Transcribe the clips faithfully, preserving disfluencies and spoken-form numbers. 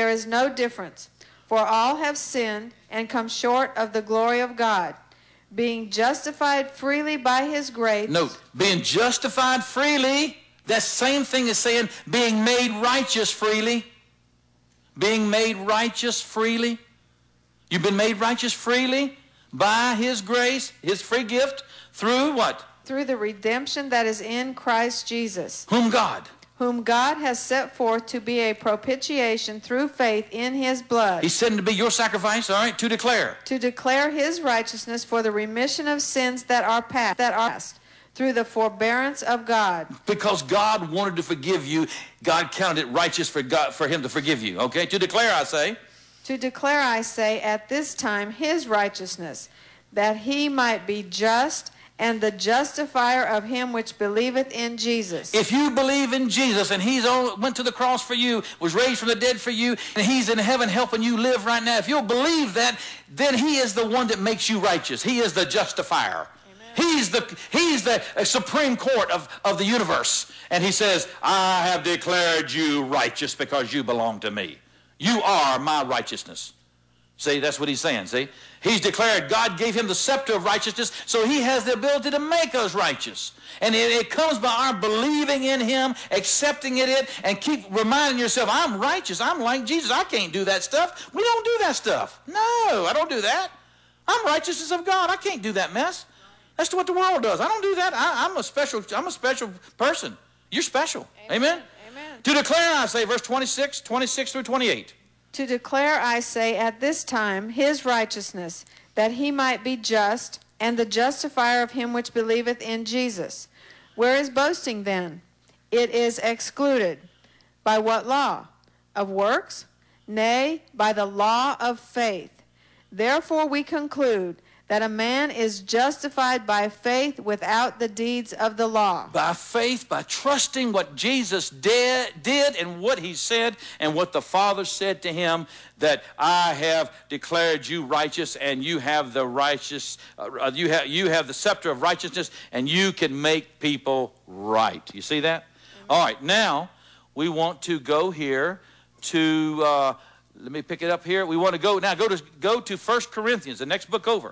there is no difference, for all have sinned and come short of the glory of God, being justified freely by his grace. Note, being justified freely, that same thing as saying being made righteous freely. Being made righteous freely. You've been made righteous freely by his grace, his free gift, through what? Through the redemption that is in Christ Jesus. Whom God? Whom God has set forth to be a propitiation through faith in his blood. He's sent to be your sacrifice, all right, to declare. To declare his righteousness for the remission of sins that are past, that are past, through the forbearance of God. Because God wanted to forgive you, God counted it righteous for God, for him to forgive you, okay? To declare, I say. To declare, I say, at this time his righteousness, that he might be just and the justifier of him which believeth in Jesus. If you believe in Jesus and he's on, went to the cross for you, was raised from the dead for you, and he's in heaven helping you live right now, if you'll believe that, then he is the one that makes you righteous. He is the justifier. Amen. He's the, he's the uh, supreme court of, of the universe. And he says, I have declared you righteous because you belong to me. You are my righteousness. See, that's what he's saying, see? He's declared God gave him the scepter of righteousness, so he has the ability to make us righteous. And it, it comes by our believing in him, accepting it, and keep reminding yourself, I'm righteous. I'm like Jesus. I can't do that stuff. We don't do that stuff. No, I don't do that. I'm righteousness of God. I can't do that mess. That's what the world does. I don't do that. I, I'm a special, I'm a special person. You're special. Amen? Amen? Amen. To declare, I say, verse twenty-six, twenty-six through twenty-eight. To declare, I say, at this time his righteousness, that he might be just, and the justifier of him which believeth in Jesus. Where is boasting then? It is excluded. By what law? Of works? Nay, by the law of faith. Therefore we conclude that a man is justified by faith without the deeds of the law. By faith, by trusting what Jesus did, did and what he said and what the Father said to him, that I have declared you righteous and you have the righteous, uh, you have, you have the scepter of righteousness and you can make people right. You see that? Mm-hmm. All right, now we want to go here to, uh, let me pick it up here. We want to go, now go to, go to First Corinthians, the next book over.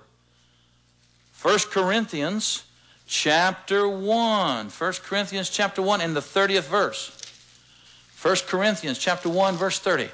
First Corinthians chapter one. First Corinthians chapter one and the thirtieth verse. First Corinthians chapter one, verse thirty.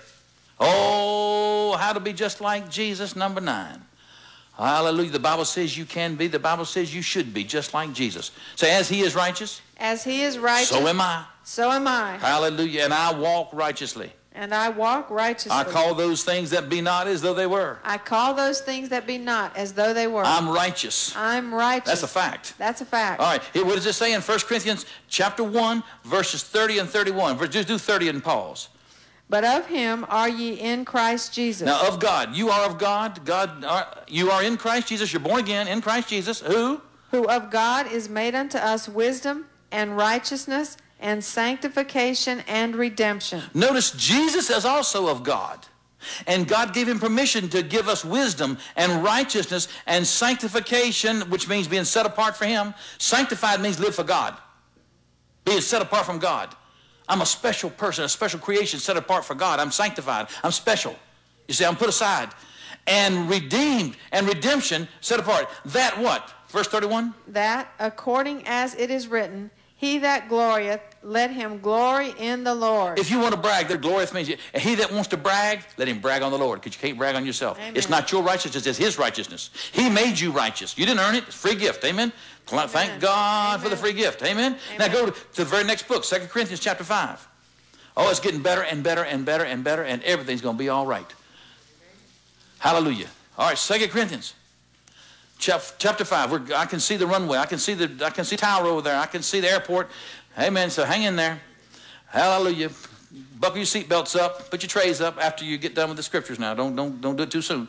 Oh, how to be just like Jesus, number nine. Hallelujah. The Bible says you can be. The Bible says you should be just like Jesus. Say, as he is righteous. As he is righteous. So am I. So am I. Hallelujah. And I walk righteously. And I walk righteously. I call those things that be not as though they were. I call those things that be not as though they were. I'm righteous. I'm righteous. That's a fact. That's a fact. All right. Here, what does it say in First Corinthians chapter one, verses thirty and thirty-one? Just do thirty and pause. But of him are ye in Christ Jesus. Now, of God. You are of God. God. Are, you are in Christ Jesus. You're born again in Christ Jesus. Who? Who of God is made unto us wisdom and righteousness and sanctification and redemption. Notice Jesus is also of God. And God gave him permission to give us wisdom and righteousness and sanctification, which means being set apart for him. Sanctified means live for God. Being set apart from God. I'm a special person, a special creation set apart for God. I'm sanctified. I'm special. You see, I'm put aside. And redeemed and redemption set apart. That what? Verse thirty-one? That according as it is written, he that glorieth, let him glory in the Lord. If you want to brag, there glorieth means he that wants to brag, let him brag on the Lord, because you can't brag on yourself. Amen. It's not your righteousness, it's his righteousness. He made you righteous. You didn't earn it. It's a free gift. Amen. Amen. Thank God Amen. For the free gift. Amen. Amen. Now go to, to the very next book, Second Corinthians chapter five. Oh, it's getting better and better and better and better, and everything's going to be all right. Hallelujah. All right, Second Corinthians. Chapter five, we're, I can see the runway. I can see the I can see tower over there. I can see the airport. Amen. So hang in there. Hallelujah. Buckle your seatbelts up. Put your trays up after you get done with the scriptures now. Don't don't don't do it too soon.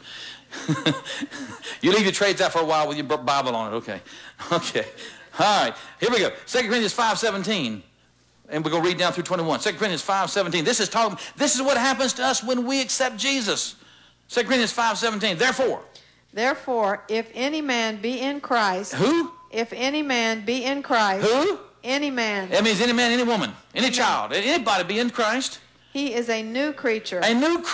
You leave your trays out for a while with your Bible on it. Okay. Okay. All right. Here we go. Second Corinthians five seventeen. And we're going to read down through twenty-one. Second Corinthians five seventeen. This is talking, this is what happens to us when we accept Jesus. Second Corinthians five seventeen. Therefore. Therefore, if any man be in Christ. Who? If any man be in Christ. Who? Any man. That means any man, any woman, any Amen. child, anybody be in Christ. He is a new creature. A new